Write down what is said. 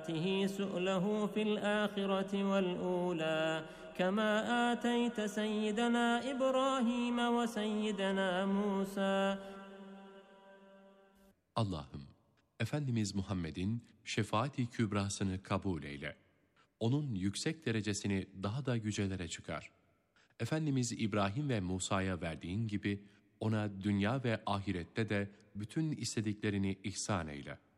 آته سؤله في الآخرة والأولى كما آتيت سيدنا إبراهيم وسيدنا موسى. Allah'ım, Efendimiz Muhammed'in şefaat-i kübrasını kabul eyle. Onun yüksek derecesini daha da yücelere çıkar. Efendimiz İbrahim ve Musa'ya verdiğin gibi ona dünya ve ahirette de bütün istediklerini ihsan eyle.